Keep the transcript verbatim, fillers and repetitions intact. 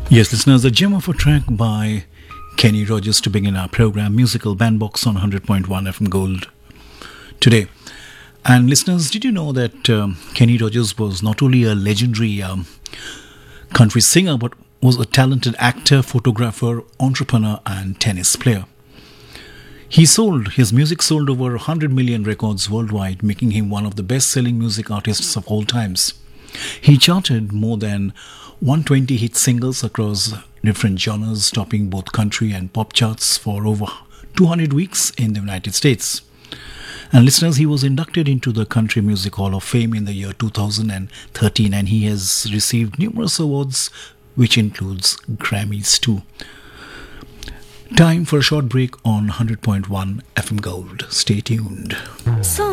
Yes, listeners, a gem of a track by Kenny Rogers to begin our program, Musical Bandbox on one hundred point one F M Gold today. And listeners, did you know that um, Kenny Rogers was not only a legendary um, country singer, but was a talented actor, photographer, entrepreneur, and tennis player? He sold, his music sold over one hundred million records worldwide, making him one of the best-selling music artists of all times. He charted more than one hundred twenty hit singles across different genres, topping both country and pop charts for over two hundred weeks in the United States. And listeners, he was inducted into the Country Music Hall of Fame in the year two thousand thirteen, and he has received numerous awards, which includes Grammys too. Time for a short break on one hundred point one F M Gold. Stay tuned. So